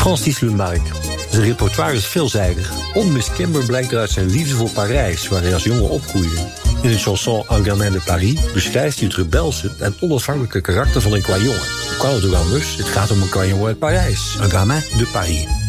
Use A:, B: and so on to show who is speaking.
A: Francis Lemarque. Zijn repertoire is veelzijdig. Onmiskenbaar blijkt eruit zijn liefde voor Parijs, waar hij als jongen opgroeide. In de chanson Un Gamin de Paris beschrijft hij het rebelse en onafhankelijke karakter van een qua jongen. Hoe kan het ook anders? Het gaat om een qua jongen uit Parijs. Un Gamin de Paris.